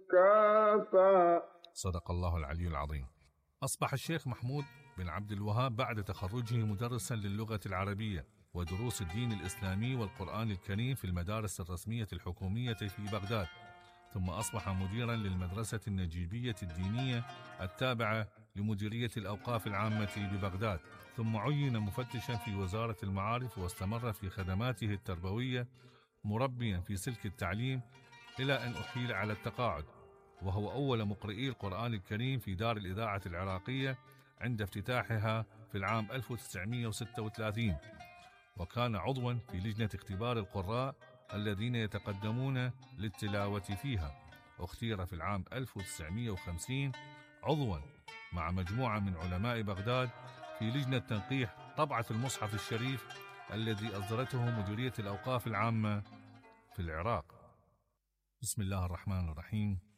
كافى. صدق الله العلي العظيم. أصبح الشيخ محمود بن عبد الوهاب بعد تخرجه مدرسا للغة العربية ودروس الدين الإسلامي والقرآن الكريم في المدارس الرسمية الحكومية في بغداد، ثم أصبح مديرا للمدرسة النجيبية الدينية التابعة لمديرية الأوقاف العامة ببغداد، ثم عين مفتشا في وزارة المعارف واستمر في خدماته التربوية مربيا في سلك التعليم إلى أن أحيل على التقاعد، وهو أول مقرئي القرآن الكريم في دار الإذاعة العراقية عند افتتاحها في العام 1936، وكان عضوا في لجنة اختبار القراء الذين يتقدمون للتلاوة فيها. اختير في العام 1950 عضوا مع مجموعة من علماء بغداد في لجنة تنقيح طبعة المصحف الشريف الذي أصدرته مديرية الأوقاف العامة في العراق. بسم الله الرحمن الرحيم.